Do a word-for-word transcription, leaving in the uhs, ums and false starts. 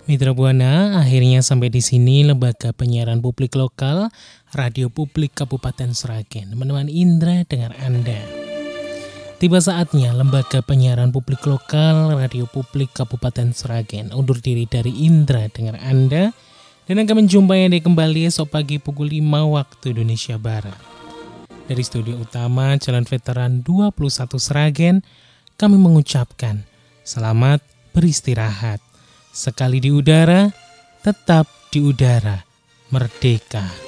Mitra Buana, akhirnya sampai di sini Lembaga Penyiaran Publik Lokal Radio Publik Kabupaten Sragen menemani Indra dengan Anda. Tiba saatnya Lembaga Penyiaran Publik Lokal Radio Publik Kabupaten Sragen undur diri dari Indra dengan Anda dan akan menjumpai Anda kembali esok pagi pukul lima waktu Indonesia Barat. Dari studio utama Jalan Veteran dua puluh satu Sragen, kami mengucapkan selamat beristirahat. Sekali di udara, tetap di udara, merdeka.